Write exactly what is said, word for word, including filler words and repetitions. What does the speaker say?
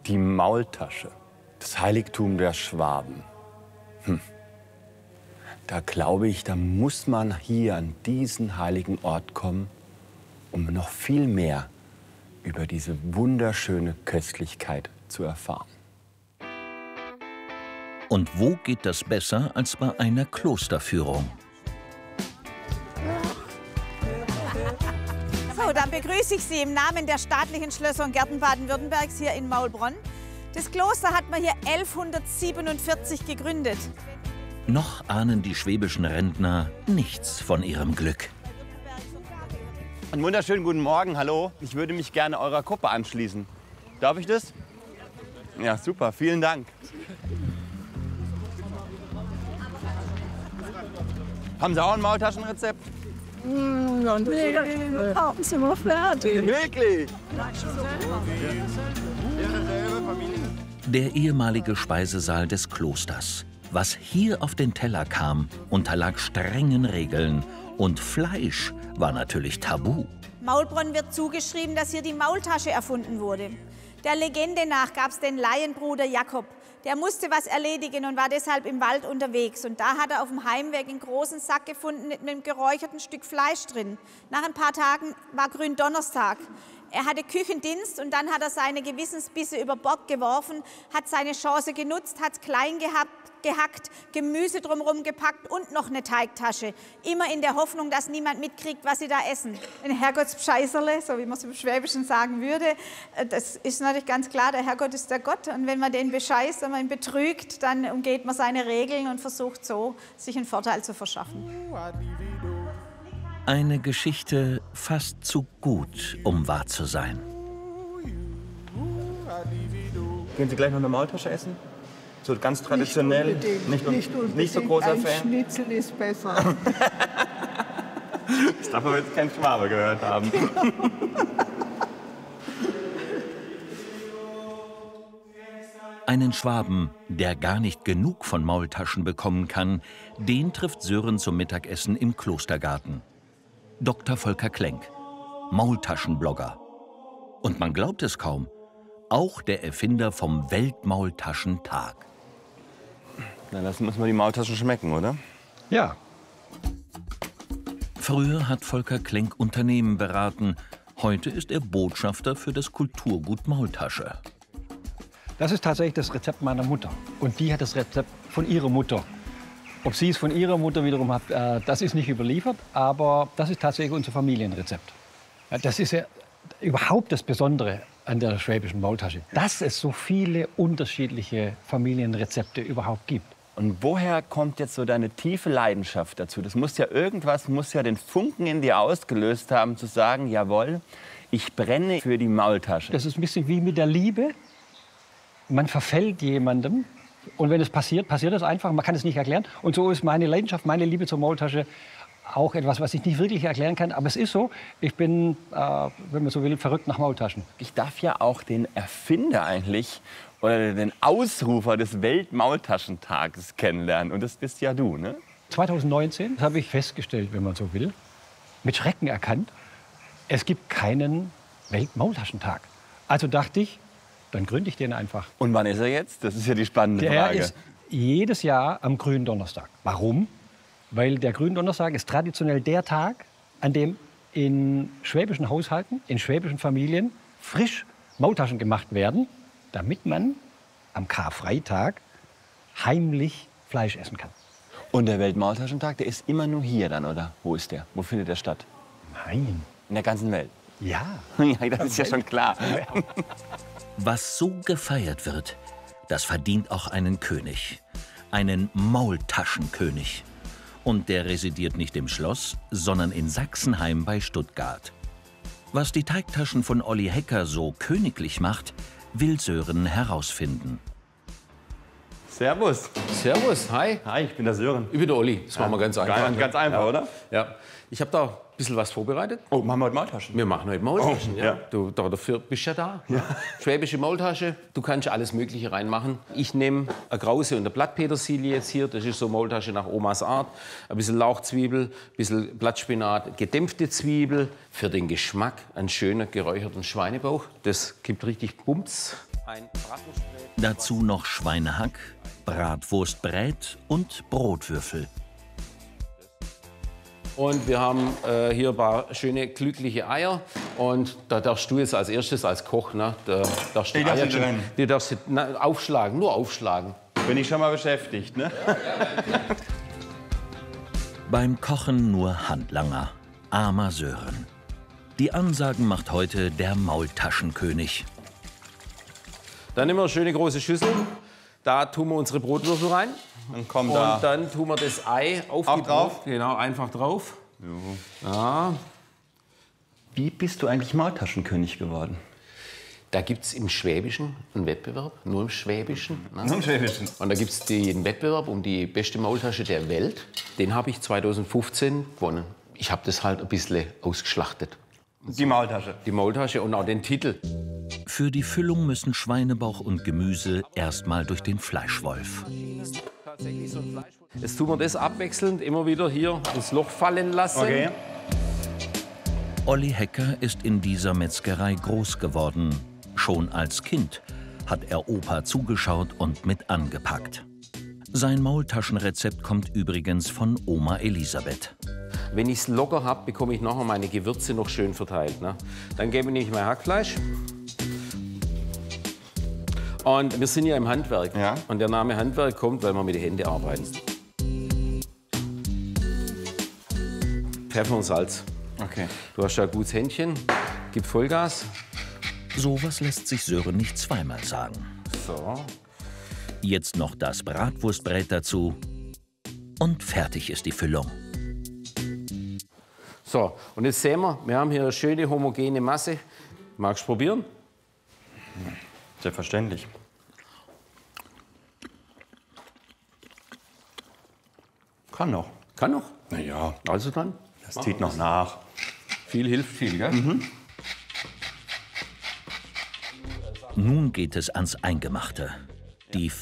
Die Maultasche, das Heiligtum der Schwaben. Hm. Da glaube ich, da muss man hier an diesen heiligen Ort kommen, um noch viel mehr über diese wunderschöne Köstlichkeit zu erfahren. Und wo geht das besser als bei einer Klosterführung? So, dann begrüße ich Sie im Namen der staatlichen Schlösser und Gärten Baden-Württembergs hier in Maulbronn. Das Kloster hat man hier elfhundertsiebenundvierzig gegründet. Noch ahnen die schwäbischen Rentner nichts von ihrem Glück. Einen wunderschönen guten Morgen, hallo. Ich würde mich gerne eurer Gruppe anschließen. Darf ich das? Ja, super, vielen Dank. Haben Sie auch ein Maultaschenrezept? Ja, nee, haben Sie mal fertig. Wirklich? Der ehemalige Speisesaal des Klosters. Was hier auf den Teller kam, unterlag strengen Regeln. Und Fleisch war natürlich tabu. Maulbronn wird zugeschrieben, dass hier die Maultasche erfunden wurde. Der Legende nach gab es den Laienbruder Jakob. Der musste was erledigen und war deshalb im Wald unterwegs. Und da hat er auf dem Heimweg einen großen Sack gefunden mit einem geräucherten Stück Fleisch drin. Nach ein paar Tagen war Gründonnerstag. Er hatte Küchendienst und dann hat er seine Gewissensbisse über Bord geworfen, hat seine Chance genutzt, hat es klein gehabt, gehackt, Gemüse drumherum gepackt und noch eine Teigtasche. Immer in der Hoffnung, dass niemand mitkriegt, was sie da essen. Ein Herrgottsbscheißerle, so wie man es im Schwäbischen sagen würde. Das ist natürlich ganz klar, der Herrgott ist der Gott. Und wenn man den bescheißt, wenn man ihn betrügt, dann umgeht man seine Regeln und versucht so, sich einen Vorteil zu verschaffen. Eine Geschichte fast zu gut, um wahr zu sein. Gehen Sie gleich noch eine Maultasche essen? So ganz traditionell? Nicht, nicht, nicht, nicht so großer Ein Fan? Schnitzel ist besser. Das darf man jetzt kein Schwabe gehört haben. Einen Schwaben, der gar nicht genug von Maultaschen bekommen kann, den trifft Sören zum Mittagessen im Klostergarten. Doktor Volker Klenk, Maultaschenblogger. Und man glaubt es kaum, auch der Erfinder vom Weltmaultaschentag. Na, lassen muss man die Maultaschen schmecken, oder? Ja. Früher hat Volker Klenk Unternehmen beraten. Heute ist er Botschafter für das Kulturgut Maultasche. Das ist tatsächlich das Rezept meiner Mutter. Und die hat das Rezept von ihrer Mutter. Ob sie es von ihrer Mutter wiederum hat, äh, das ist nicht überliefert. Aber das ist tatsächlich unser Familienrezept. Ja, das ist ja überhaupt das Besondere an der schwäbischen Maultasche, dass es so viele unterschiedliche Familienrezepte überhaupt gibt. Und woher kommt jetzt so deine tiefe Leidenschaft dazu? Das muss ja irgendwas, muss ja den Funken in dir ausgelöst haben, zu sagen, jawohl, ich brenne für die Maultasche. Das ist ein bisschen wie mit der Liebe. Man verfällt jemandem und wenn es passiert, passiert es einfach. Man kann es nicht erklären. Und so ist meine Leidenschaft, meine Liebe zur Maultasche auch etwas, was ich nicht wirklich erklären kann. Aber es ist so, ich bin, äh, wenn man so will, verrückt nach Maultaschen. Ich darf ja auch den Erfinder eigentlich oder den Ausrufer des Weltmaultaschentages kennenlernen. Und das bist ja du, ne? zwanzig neunzehn habe ich festgestellt, wenn man so will, mit Schrecken erkannt, es gibt keinen Weltmaultaschentag. Also dachte ich, dann gründe ich den einfach. Und wann ist er jetzt? Das ist ja die spannende Der Frage. ist jedes Jahr am Gründonnerstag. Warum? Weil der Gründonnerstag ist traditionell der Tag, an dem in schwäbischen Haushalten, in schwäbischen Familien frisch Maultaschen gemacht werden, damit man am Karfreitag heimlich Fleisch essen kann. Und der Weltmaultaschentag, der ist immer nur hier dann, oder? Wo ist der? Wo findet der statt? Nein. In der ganzen Welt? Ja. Ja, das ist ja schon klar. Was so gefeiert wird, das verdient auch einen König. Einen Maultaschenkönig. Und der residiert nicht im Schloss, sondern in Sachsenheim bei Stuttgart. Was die Teigtaschen von Olli Hecker so königlich macht, will Sören herausfinden. Servus. Servus, hi. Hi, ich bin der Sören. Ich bin der Olli. Das machen wir ganz einfach. Ganz, ganz einfach, ja. oder? Ja. Ich habe da ein bisschen was vorbereitet. Oh, machen wir heute Maultaschen? Wir machen heute Maultaschen, Oh, ja. ja. Du, da, dafür bist du ja da. Ja. Schwäbische Maultasche, du kannst alles Mögliche reinmachen. Ich nehme eine Krause und eine Blattpetersilie jetzt hier. Das ist so Maultasche nach Omas Art. Ein bisschen Lauchzwiebel, ein bisschen Blattspinat, gedämpfte Zwiebel. Für den Geschmack einen schönen geräucherten Schweinebauch. Das gibt richtig Bums. ein Bratwurstbrät. Dazu noch Schweinehack, Bratwurstbrät und Brotwürfel. Und wir haben äh, hier ein paar schöne, glückliche Eier. Und da darfst du jetzt als erstes, als Koch, ne, da darfst du Ich darf Eier sie drin. die darfst du na, aufschlagen, nur aufschlagen. Bin ich schon mal beschäftigt, ne? Beim Kochen nur Handlanger, armer Sören. Die Ansagen macht heute der Maultaschenkönig. Dann nehmen wir eine schöne große Schüssel. Da tun wir unsere Brotwürfel rein. Dann kommt Und da. dann tun wir das Ei auf Auch die drauf? Brot. Genau, einfach drauf. Ja. Wie bist du eigentlich Maultaschenkönig geworden? Da gibt es im Schwäbischen einen Wettbewerb, nur im Schwäbischen. Ne? Im Schwäbischen. Und da gibt es den Wettbewerb um die beste Maultasche der Welt. Den habe ich zweitausendfünfzehn gewonnen. Ich habe das halt ein bisschen ausgeschlachtet. Die Maultasche. Die Maultasche und auch den Titel. Für die Füllung müssen Schweinebauch und Gemüse erstmal durch den Fleischwolf. Jetzt tun wir das abwechselnd immer wieder hier ins Loch fallen lassen. Okay. Olli Hecker ist in dieser Metzgerei groß geworden. Schon als Kind hat er Opa zugeschaut und mit angepackt. Sein Maultaschenrezept kommt übrigens von Oma Elisabeth. Wenn ich es locker habe, bekomme ich nachher meine Gewürze noch schön verteilt. Ne? Dann gebe ich mein Hackfleisch. Und wir sind ja im Handwerk. Ja. Und der Name Handwerk kommt, weil wir mit den Händen arbeiten. Pfeffer und Salz. Okay. Du hast ja ein gutes Händchen. Gib Vollgas. Sowas lässt sich Sören nicht zweimal sagen. So. Jetzt noch das Bratwurstbrät dazu. Und fertig ist die Füllung. So, und jetzt sehen wir, wir haben hier eine schöne homogene Masse. Magst du probieren? Selbstverständlich. Kann noch. Kann noch. Na ja, Also dann. das zieht noch nach. Viel hilft viel, gell? Nun geht es ans Eingemachte. Die